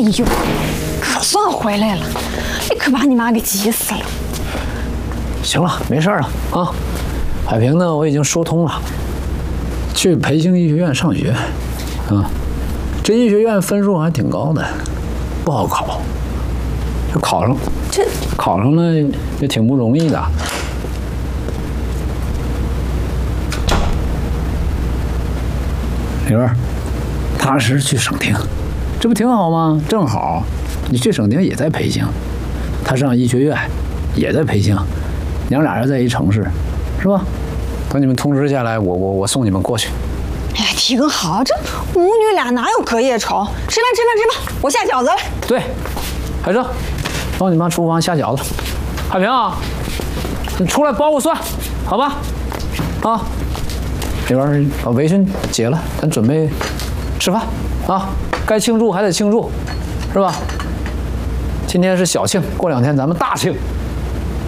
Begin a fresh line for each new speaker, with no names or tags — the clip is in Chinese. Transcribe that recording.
呦，可算回来了！你可把你妈给急死了。
行了，没事了啊。海平呢，我已经说通了，去培兴医学院上学。啊，这医学院分数还挺高的，不好考。这考上了也挺不容易的。女儿，踏实去省厅，这不挺好吗？正好，你去省厅也在培兴，他上医学院也在培兴，娘俩人在一城市，是吧？等你们通知下来，我送你们过去。
哎呀，挺好，这母女俩哪有隔夜仇？吃饭，我下饺子了。
对，海正，帮你妈厨房下饺子。海平啊，你出来包个蒜，好吧？啊，这边把围裙解了，咱准备吃饭啊！该庆祝还得庆祝，是吧？今天是小庆，过2天咱们大庆。